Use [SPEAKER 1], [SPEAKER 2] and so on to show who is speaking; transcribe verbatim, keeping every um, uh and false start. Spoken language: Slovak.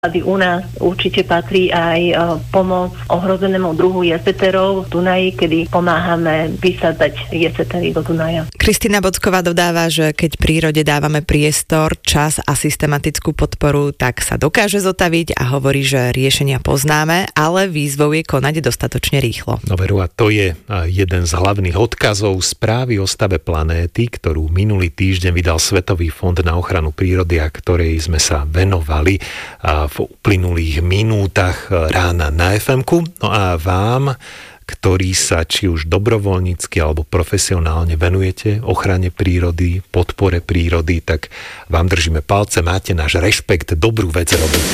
[SPEAKER 1] U nás určite patrí aj pomoc ohrozenému druhu jeseterov v Dunaji, kedy pomáhame vysádzať jesetery do Dunaja.
[SPEAKER 2] Kristína Bocková dodáva, že keď prírode dávame priestor, čas a systematickú podporu, tak sa dokáže zotaviť a hovorí, že riešenia poznáme, ale výzvou je konať dostatočne rýchlo.
[SPEAKER 3] No veru, a to je jeden z hlavných odkazov správy o stave planéty, ktorú minulý týždeň vydal Svetový fond na ochranu prírody a ktorej sme sa venovali v uplynulých minútach rána na ef emku. No a vám, ktorí sa či už dobrovoľnícky alebo profesionálne venujete ochrane prírody, podpore prírody, tak vám držíme palce, máte náš rešpekt, dobrú vec robíte.